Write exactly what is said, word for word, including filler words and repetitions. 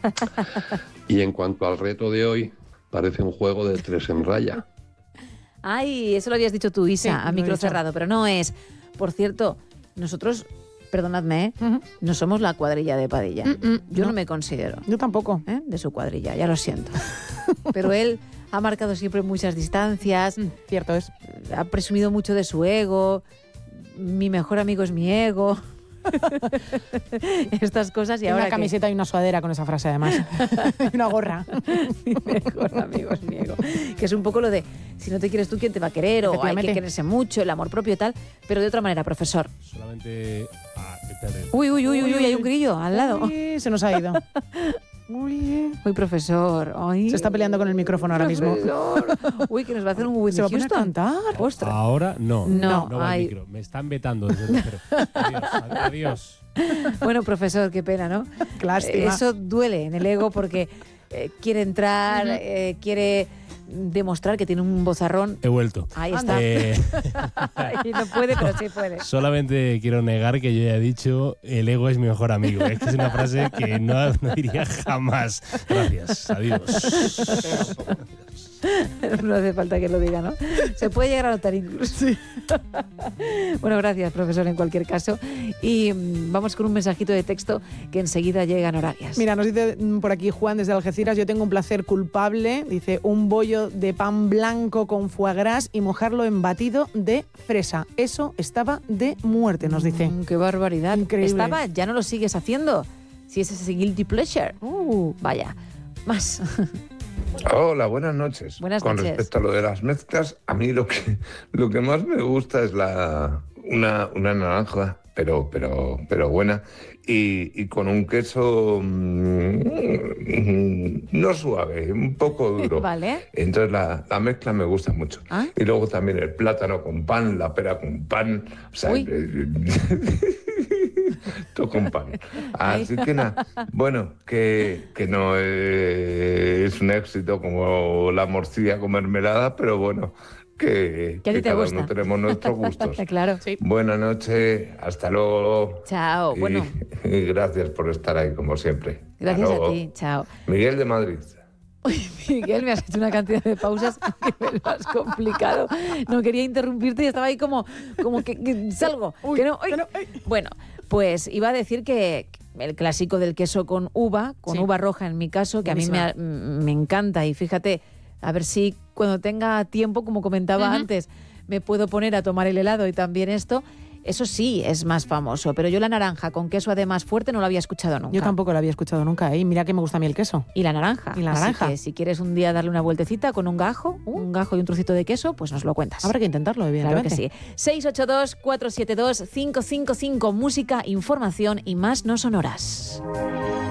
Y en cuanto al reto de hoy, parece un juego de tres en raya. Ay, eso lo habías dicho tú, Isa, Sí, a micro cerrado, pero no es. Por cierto, nosotros, perdonadme, ¿eh? Uh-huh. no somos la cuadrilla de Padilla. Mm-mm, Yo no. no. me considero Yo tampoco. ¿eh? de su cuadrilla, ya lo siento. Pero él ha marcado siempre muchas distancias, Mm, cierto es. ha presumido mucho de su ego, mi mejor amigo es mi ego. Estas cosas y Y ahora una camiseta que... y una sudadera con esa frase además. Y una gorra. mi mejor amigo es mi ego. Que es un poco lo de, si no te quieres tú, ¿quién te va a querer? O hay que quererse mucho, el amor propio y tal, pero de otra manera, profesor. Solamente... Ah, espérate. Uy, uy, uy, uy, uy, hay un grillo al lado. Uy, se nos ha ido. Uy. Uy, profesor. Ay, Se está peleando con el micrófono ahora mismo. profesor. Uy, que nos va a hacer un Whitney Se va a poner a Houston. cantar. Ostras. Ahora no. No, no va ay. el micro. Me están vetando desde el tercero. Adiós, adiós. Bueno, profesor, qué pena, ¿no? Qué lástima. Eso duele en el ego porque eh, quiere entrar, uh-huh. eh, quiere demostrar que tiene un vozarrón. He vuelto. Ahí está. Eh... y no puede, pero sí puede. Solamente quiero negar que yo ya he dicho el ego es mi mejor amigo. Es que es una frase que no, no diría jamás. Gracias. Adiós. No hace falta que lo diga, ¿no? Se puede llegar a notar incluso. Sí. Bueno, gracias, profesor, en cualquier caso. Y mmm, vamos con un mensajito de texto que enseguida llega en Horarias. Mira, nos dice por aquí Juan desde Algeciras, yo tengo un placer culpable, dice, un bollo de pan blanco con foie gras y mojarlo en batido de fresa. Eso estaba de muerte, nos dice. Mm, ¡Qué barbaridad! Increíble. Estaba, ya no lo sigues haciendo. Si es ese guilty pleasure. Uh, vaya. Más. Hola, buenas noches. Buenas Con noches. respecto a lo de las mezclas, a mí lo que, lo que más me gusta es la una, una naranja, pero, pero, pero buena, y, y con un queso mmm, no suave, un poco duro. Vale. Entonces la, la mezcla me gusta mucho. ¿Ah? Y luego también el plátano con pan, la pera con pan, o sea, todo con pan. Así que nada, bueno, que, que no es un éxito como la morcilla con mermelada, pero bueno, que, que, que te cada gusta. uno tenemos nuestros gustos. Claro. Sí. Buenas noches, hasta luego. Chao, y, bueno. Y gracias por estar ahí, como siempre. Gracias a ti, chao. Miguel de Madrid. Uy, Miguel, me has hecho una cantidad de pausas que me lo has complicado. No quería interrumpirte y estaba ahí como, como que, que salgo. Uy, que no, que no, bueno, pues iba a decir que el clásico del queso con uva, con sí. uva roja en mi caso, que Buenísima. a mí me, me encanta. Y fíjate, a ver si cuando tenga tiempo, como comentaba uh-huh. antes, me puedo poner a tomar el helado y también esto. Eso sí es más famoso, pero yo la naranja con queso además fuerte no lo había escuchado nunca. Yo tampoco lo había escuchado nunca, ¿eh? Mira que me gusta a mí el queso. Y la naranja. Y la Así naranja. que si quieres un día darle una vueltecita con un gajo, uh. un gajo y un trocito de queso, pues nos lo cuentas. Habrá que intentarlo, evidentemente. Claro que sí. seis ocho dos, cuatro siete dos, cinco cinco cinco, música, información y más no sonoras.